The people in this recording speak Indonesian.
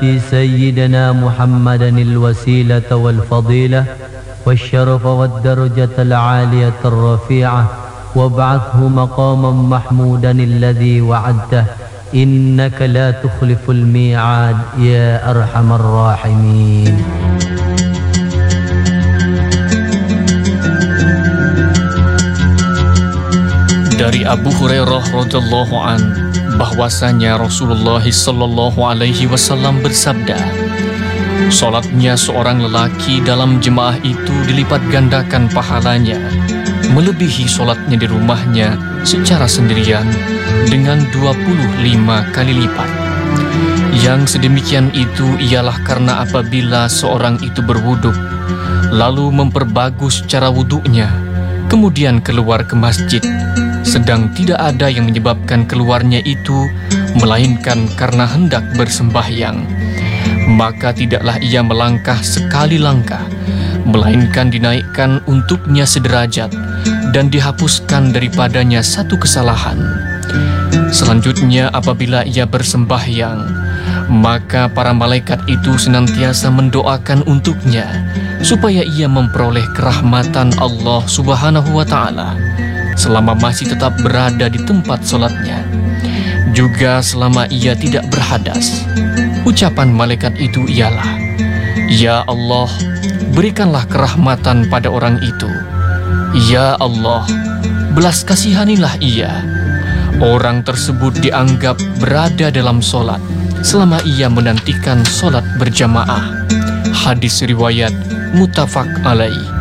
سيدنا محمدا الوسيلة والفضيلة والشرف والدرجة العالية الرفيعة وابعثه مقاما محمودا الذي وعدته إنك لا تخلف الميعاد يا أرحم الراحمين. Dari Abu Hurairah radhiyallahu an bahwasanya Rasulullah sallallahu alaihi wasallam bersabda, salatnya seorang lelaki dalam jemaah itu dilipat gandakan pahalanya melebihi salatnya di rumahnya secara sendirian dengan 25 kali lipat. Yang sedemikian itu ialah karena apabila seorang itu berwuduk lalu memperbagus cara wuduknya, kemudian keluar ke masjid, sedang tidak ada yang menyebabkan keluarnya itu melainkan karena hendak bersembahyang, maka tidaklah ia melangkah sekali langkah, melainkan dinaikkan untuknya sederajat dan dihapuskan daripadanya satu kesalahan. Selanjutnya apabila ia bersembahyang, maka para malaikat itu senantiasa mendoakan untuknya supaya ia memperoleh kerahmatan Allah Subhanahu wa Ta'ala selama masih tetap berada di tempat sholatnya, juga selama ia tidak berhadas. Ucapan malaikat itu ialah, ya Allah, berikanlah kerahmatan pada orang itu. Ya Allah, belas kasihanilah ia. Orang tersebut dianggap berada dalam sholat selama ia menantikan sholat berjamaah. Hadis riwayat muttafaq alaih.